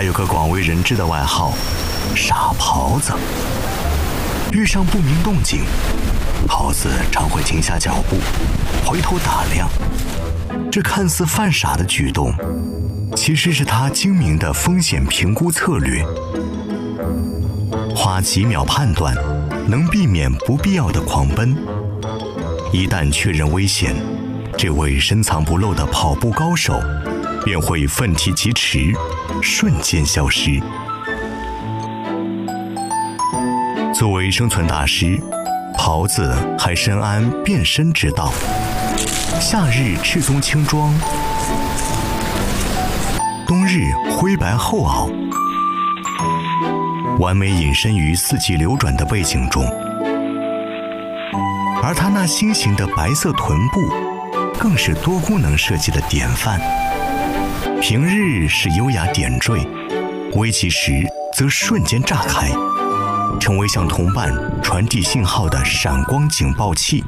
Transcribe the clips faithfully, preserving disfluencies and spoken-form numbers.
它有个广为人知的外号“傻狍子”。遇上不明动静，狍子常会停下脚步，回头打量。这看似犯傻的举动，其实是他精明的风险评估策略。花几秒判断，能避免不必要的狂奔。一旦确认危险，这位深藏不露的跑步高手便会奋蹄疾驰，瞬间消失。作为生存大师，狍子还深谙变身之道。夏日赤棕青装，冬日灰白厚袄，完美隐身于四季流转的背景中。而他那新型的白色臀部，更是多功能设计的典范。平日是优雅点缀，危急时则瞬间炸开，成为向同伴传递信号的闪光警报器。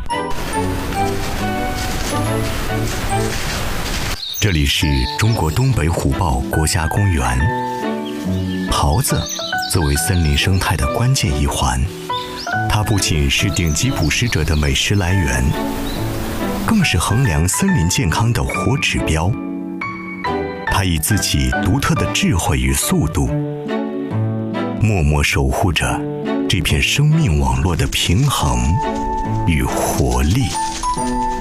这里是中国东北虎豹国家公园。狍子作为森林生态的关键一环，它不仅是顶级捕食者的美食来源，更是衡量森林健康的活指标。它以自己独特的智慧与速度，默默守护着这片生命网络的平衡与活力。